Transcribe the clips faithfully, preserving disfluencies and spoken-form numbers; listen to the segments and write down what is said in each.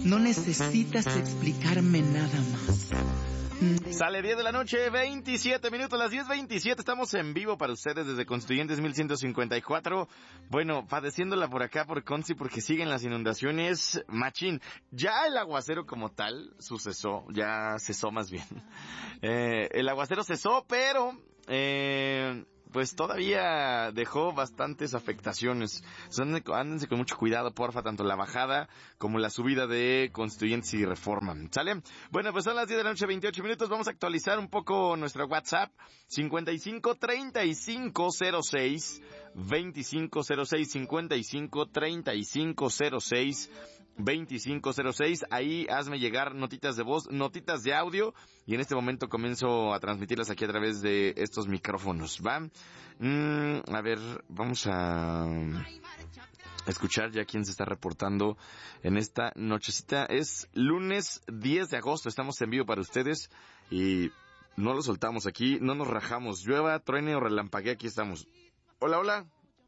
No necesitas explicarme nada más. Sale diez de la noche, veintisiete minutos, las diez veintisiete, estamos en vivo para ustedes desde Constituyentes mil ciento cincuenta y cuatro. Bueno, padeciéndola por acá por Conci porque siguen las inundaciones, machín. Ya el aguacero como tal sucesó, ya cesó más bien. Eh, el aguacero cesó, pero... Eh, pues todavía dejó bastantes afectaciones. Ándense con mucho cuidado, porfa, tanto la bajada como la subida de Constituyentes y Reforma. ¿Sale? Bueno, pues son las diez de la noche, veintiocho minutos. Vamos a actualizar un poco nuestro WhatsApp. cincuenta y cinco, treinta y cinco, cero seis, veinticinco cero seis, cincuenta y cinco, treinta y cinco, cero seis, veinticinco cero seis. Ahí hazme llegar notitas de voz, notitas de audio. Y en este momento comienzo a transmitirlas aquí a través de estos micrófonos, ¿va? Mm, a ver, vamos a escuchar ya quién se está reportando en esta nochecita. Es lunes diez de agosto, estamos en vivo para ustedes y no lo soltamos aquí, no nos rajamos, llueva, truene o relampaguee, aquí estamos. Hola, hola.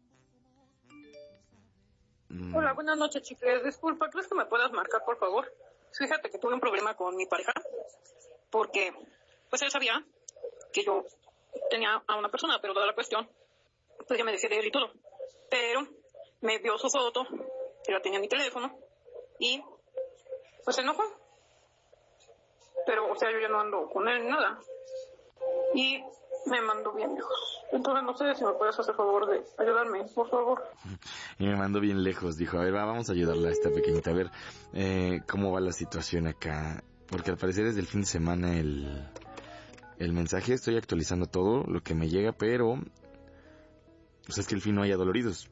Mm. Hola, buenas noches, chicles. Disculpa, ¿crees que me puedas marcar, por favor? Fíjate que tuve un problema con mi pareja porque, pues él sabía que yo tenía a una persona, pero dada la cuestión, pues ya me decía de él y todo. Pero me vio su foto, que la tenía en mi teléfono, y pues se enojó. Pero, o sea, yo ya no ando con él ni nada. Y me mandó bien lejos. Entonces no sé si me puedes hacer favor de ayudarme, por favor. Y me mandó bien lejos, dijo, a ver, va, vamos a ayudarla a esta pequeñita, a ver eh, cómo va la situación acá. Porque al parecer desde el fin de semana el... El mensaje, estoy actualizando todo lo que me llega, pero pues es que el fin no haya doloridos.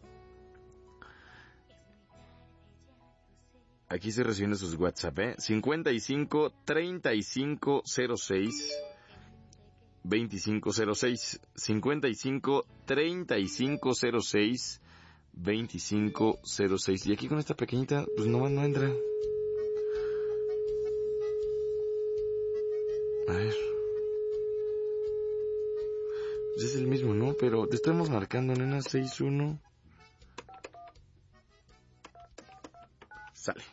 Aquí estoy recibiendo sus WhatsApp, ¿eh? cincuenta y cinco, treinta y cinco, cero seis, veinticinco cero seis. cincuenta y cinco, treinta y cinco, cero seis, veinticinco cero seis. Y aquí con esta pequeñita, pues no, no entra. A ver. Es el mismo, ¿no? Pero te estamos marcando, nena, seis uno. Sale.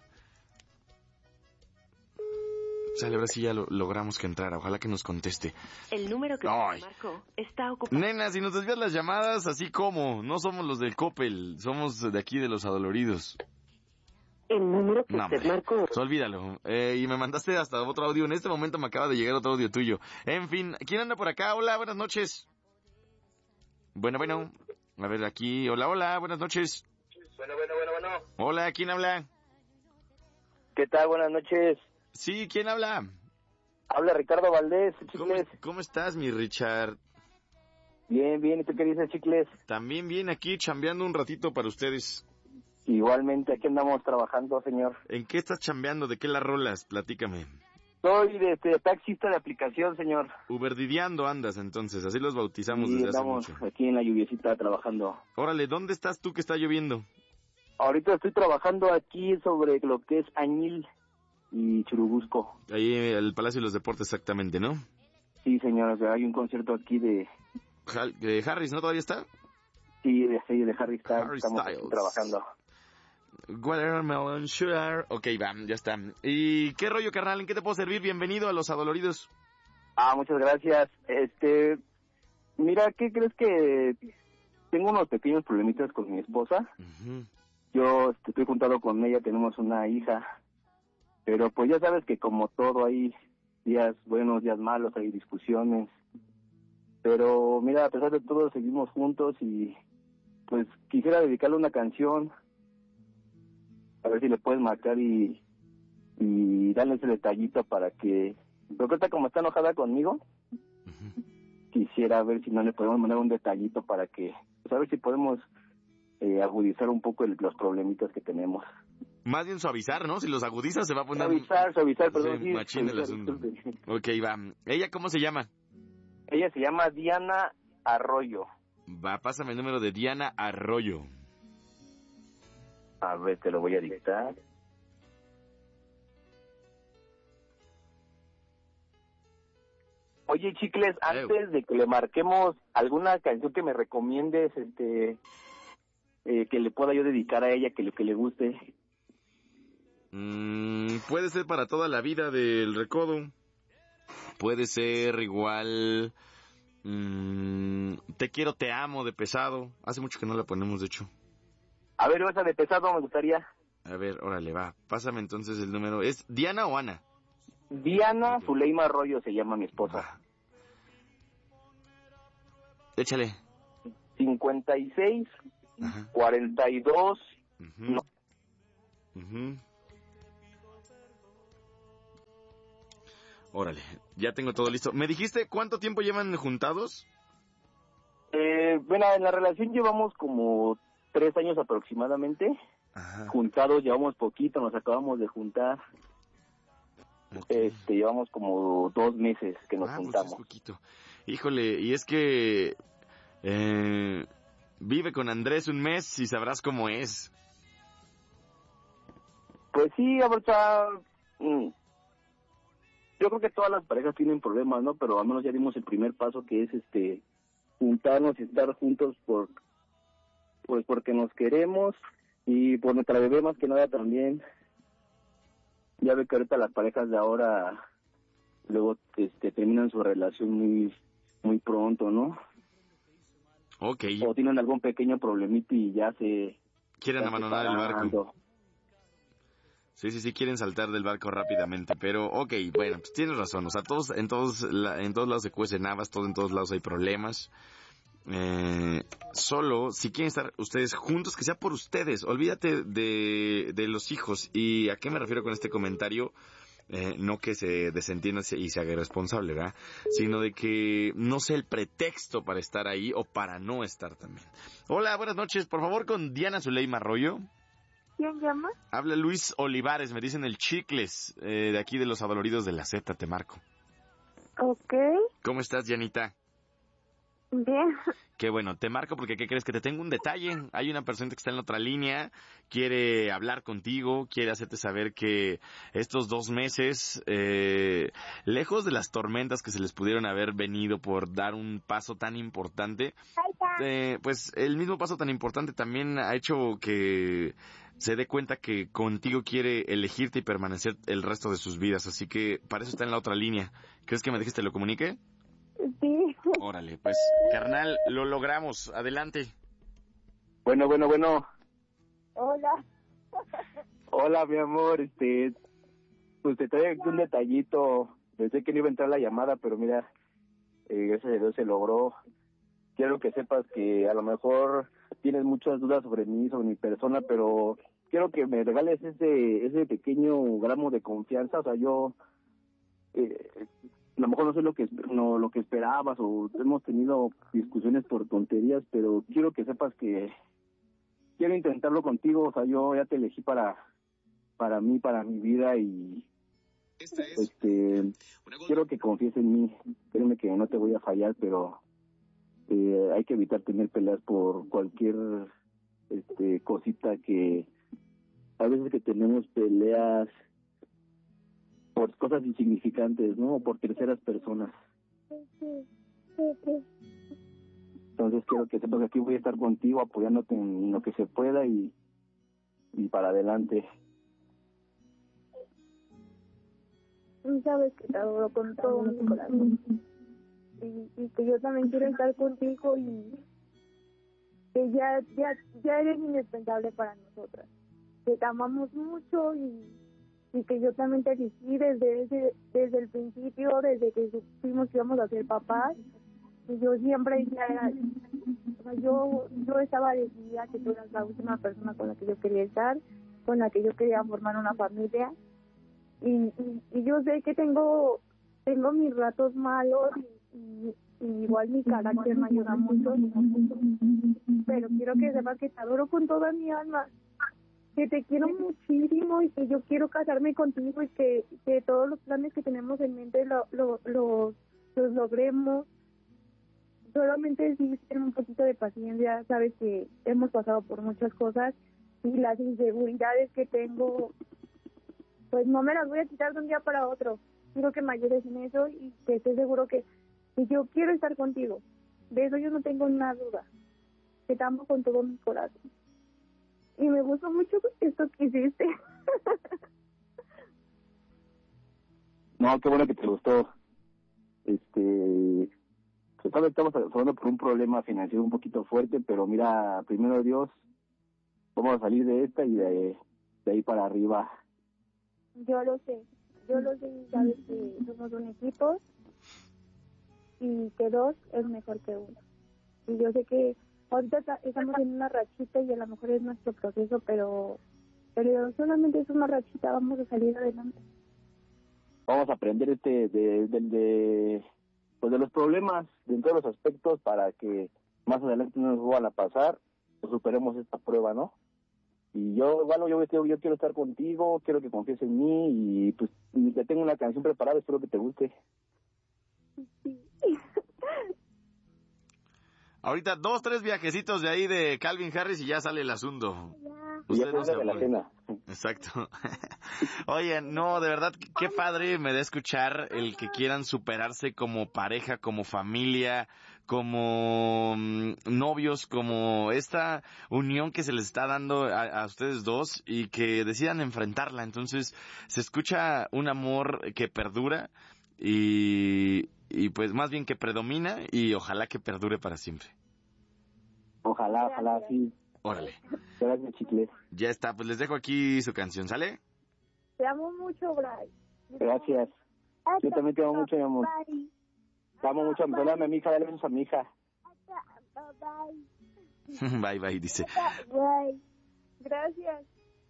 Sale, ahora sí ya lo, logramos que entrara. Ojalá que nos conteste. El número que Ay. marcó está ocupado. Nena, si nos desvías las llamadas, así como. No somos los del Coppel, somos de aquí de los adoloridos. El número que No, usted marcó. Olvídalo. Eh, y me mandaste hasta otro audio. En este momento me acaba de llegar otro audio tuyo. En fin, ¿quién anda por acá? Hola, buenas noches. Bueno, bueno, a ver aquí, hola, hola, buenas noches. Bueno, bueno, bueno, bueno. Hola, ¿quién habla? ¿Qué tal? Buenas noches. Sí, ¿quién habla? Habla Ricardo Valdés, ¿Cómo, Chicles. ¿Cómo estás, mi Richard? Bien, bien, ¿y tú qué dices, Chicles? También bien aquí, chambeando un ratito para ustedes. Igualmente, aquí andamos trabajando, señor. ¿En qué estás chambeando? ¿De qué las rolas? Platícame. Soy de este, taxista de aplicación, señor. Uberdideando andas, entonces, así los bautizamos y desde hace estamos mucho. aquí en la lluviecita trabajando. Órale, ¿dónde estás tú que está lloviendo? Ahorita estoy trabajando aquí sobre lo que es Añil y Churubusco. Ahí el Palacio de los Deportes, exactamente, ¿no? Sí, señor, o sea, hay un concierto aquí de... Hal- de Harris, ¿no? ¿Todavía está? Sí, de, sí, de Harry Styles, Harry estamos aquí Styles. trabajando. Watermelon sugar. Ok, va, ya está. ¿Y qué rollo, carnal? ¿En qué te puedo servir? Bienvenido a Los Adoloridos. Ah, muchas gracias. Este, mira, ¿qué crees que tengo unos pequeños problemitas con mi esposa? Uh-huh. Yo este, estoy juntado con ella, tenemos una hija, pero pues ya sabes que como todo hay días buenos, días malos, hay discusiones, pero mira, a pesar de todo seguimos juntos y pues quisiera dedicarle una canción, a ver si le puedes marcar y, y darle ese detallito para que, pero ahorita como está enojada conmigo, uh-huh. quisiera ver si no le podemos mandar un detallito para que, pues a ver si podemos eh, agudizar un poco el, los problemitas que tenemos. Más bien suavizar, ¿no? Si los agudizas se va a poner... Suavizar, suavizar, perdón. Sí, Sí, machín el asunto. Ok, va. ¿Ella cómo se llama? Ella se llama Diana Arroyo. Va, pásame el número de Diana Arroyo. A ver, te lo voy a dictar. Oye, Chicles, antes de que le marquemos alguna canción que me recomiendes, este, eh, que le pueda yo dedicar a ella, que le, que le guste. Mm, puede ser para toda la vida del recodo. Puede ser igual... Mmm, te quiero, te amo de Pesado. Hace mucho que no la ponemos, de hecho. A ver, esa de Pesado me gustaría. A ver, órale, va. Pásame entonces el número. ¿Es Diana o Ana? Diana Okay. Zuleima Arroyo se llama mi esposa. Va. Échale. cincuenta y seis, Ajá. cuarenta y dos. Uh-huh. No. Uh-huh. Órale, ya tengo todo listo. ¿Me dijiste cuánto tiempo llevan juntados? Eh, bueno, en la relación llevamos como tres años aproximadamente. Ajá. Juntados llevamos poquito, nos acabamos de juntar. Okay. Este, llevamos como dos meses que nos ah, juntamos. Pues es poquito. Híjole, y es que eh, vive con Andrés un mes y sabrás cómo es. Pues sí, ahorita mm, yo creo que todas las parejas tienen problemas, ¿no? Pero al menos ya dimos el primer paso, que es este juntarnos y estar juntos por pues porque nos queremos y por nuestra bebé más que nada también. Ya ve que ahorita las parejas de ahora luego este terminan su relación muy muy pronto, ¿no? Okay. O tienen algún pequeño problemita y ya se quieren ya abandonar el barco. Sí, sí, sí, quieren saltar del barco rápidamente, pero ok, bueno, pues tienes razón, o sea, todos, en todos, la, en todos lados se cuecen habas, todo, en todos lados hay problemas. Eh, solo, si quieren estar ustedes juntos, que sea por ustedes, olvídate de, de los hijos. ¿Y a qué me refiero con este comentario? Eh, no que se desentienda y se haga irresponsable, ¿verdad? Sino de que no sea el pretexto para estar ahí o para no estar también. Hola, buenas noches, por favor, con Diana Zuleima Arroyo. ¿Quién llama? Habla Luis Olivares, me dicen el Chicles, eh, de aquí de los Adoloridos de la Z, te marco. Ok. ¿Cómo estás, Dianita? Bien. Qué bueno, te marco porque ¿qué crees? Que te tengo un detalle. Hay una persona que está en la otra línea, quiere hablar contigo, quiere hacerte saber que estos dos meses, eh, lejos de las tormentas que se les pudieron haber venido por dar un paso tan importante, eh, pues el mismo paso tan importante también ha hecho que se dé cuenta que contigo quiere elegirte y permanecer el resto de sus vidas. Así que para eso está en la otra línea. ¿Crees que me dejes te lo comunique? Sí. Órale, pues, carnal, lo logramos. Adelante. Bueno, bueno, bueno. Hola. Hola, mi amor, este, pues te traigo aquí un detallito. Pensé que no iba a entrar la llamada, pero mira, eh, gracias a Dios se logró. Quiero que sepas que a lo mejor tienes muchas dudas sobre mí, sobre mi persona, pero quiero que me regales ese ese pequeño gramo de confianza. O sea, yo eh, a lo mejor no sé lo que no lo que esperabas, o hemos tenido discusiones por tonterías, pero quiero que sepas que quiero intentarlo contigo. O sea, yo ya te elegí para para mí, para mi vida, y este quiero que confíes en mí. Créeme que no te voy a fallar, pero eh, hay que evitar tener peleas por cualquier este cosita, que a veces que tenemos peleas por cosas insignificantes, ¿no? O por terceras personas. Entonces quiero que sepas que aquí voy a estar contigo, apoyándote en lo que se pueda y, y para adelante. Sabes que te adoro con todo mi corazón. Y, y que yo también quiero estar contigo, y que ya, ya, ya eres indispensable para nosotras. Que te amamos mucho, y y que yo también te elegí desde desde, desde el principio, desde que supimos que íbamos a ser papás. Y yo siempre ya, o sea, yo yo estaba decidida que tú eras la última persona con la que yo quería estar, con la que yo quería formar una familia. Y, y, y yo sé que tengo tengo mis ratos malos, y, y, y igual mi carácter me ayuda mucho, pero quiero que sepas que te adoro con toda mi alma, que te quiero muchísimo, y que yo quiero casarme contigo, y que, que todos los planes que tenemos en mente lo, lo, lo, los logremos. Solamente sí, ten un poquito de paciencia. Sabes que hemos pasado por muchas cosas, y las inseguridades que tengo, pues no me las voy a quitar de un día para otro. Quiero que me ayudes en eso, y que estés seguro que, que yo quiero estar contigo. De eso yo no tengo nada duda. Que te amo con todo mi corazón. Y me gustó mucho esto que hiciste. No, qué bueno que te gustó. Este, pues, sabes, estamos pasando por un problema financiero un poquito fuerte, pero mira, primero Dios, vamos a salir de esta y de, de ahí para arriba. Yo lo sé, yo lo sé y sabes que somos un equipo y que dos es mejor que uno. Y yo sé que ahorita estamos en una rachita y a lo mejor es nuestro proceso, pero, pero solamente es una rachita, vamos a salir adelante. Vamos a aprender este de, de, de, pues de los problemas de todos los aspectos para que más adelante no nos vuelvan a pasar, pues superemos esta prueba, ¿no? Y yo, bueno, yo, yo, yo quiero estar contigo, quiero que confíes en mí y pues te tengo una canción preparada, espero que te guste. Sí. Ahorita dos, tres viajecitos de ahí de Calvin Harris y ya sale el asunto. Y ya Usted no se de la apure. cena. Exacto. Oye, no, de verdad, qué padre me da escuchar el que quieran superarse como pareja, como familia, como mm, novios, como esta unión que se les está dando a, a ustedes dos y que decidan enfrentarla. Entonces, se escucha un amor que perdura y, y pues más bien que predomina y ojalá que perdure para siempre. Ojalá, ojalá, sí. Órale. Gracias, chicles. Ya está, pues les dejo aquí su canción, ¿sale? Te amo mucho, Bray. Gracias. Yo también te amo mucho, mi amor. Bye. Te amo mucho. Perdóname a mi hija, dale besos a mi hija. Bye. Bye, bye, dice. Bye. Gracias.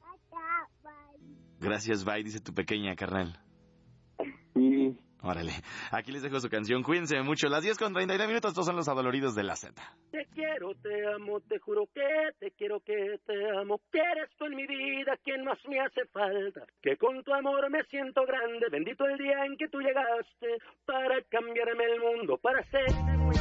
Gracias, bye, dice tu pequeña, carnal. Sí. Órale. Aquí les dejo su canción. Cuídense mucho. Las diez con treinta y nueve minutos. Estos son los adoloridos de la Z. Te quiero, te amo, te juro que te quiero, que te amo. Que eres tú en mi vida quien más me hace falta. Que con tu amor me siento grande. Bendito el día en que tú llegaste para cambiarme el mundo, para hacerme muy